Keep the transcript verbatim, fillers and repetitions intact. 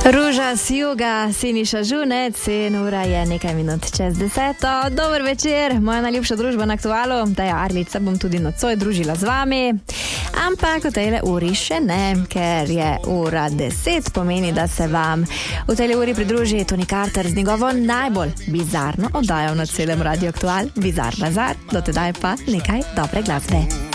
Ruža z juga, Siniša Žunec in ura je nekaj minut čez deseto. Dober večer, moja najljubša družba na Aktualu, da je Arlica, bom tudi nocoj družila z vami. Ampak v tejle uri še ne, ker je ura deset, pomeni, da se vam v tejle uri pridruži Tony Carter z njegovo najbolj bizarno oddajo na celem Radio Aktual, Bizar Bazar, do tedaj pa nekaj dobre glasbe.